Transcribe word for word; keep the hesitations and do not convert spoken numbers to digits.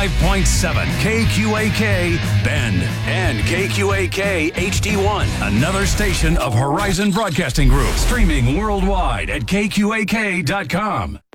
five point seven K Q A K Bend and K Q A K H D one, another station of Horizon Broadcasting Group, streaming worldwide at K Q A K dot com.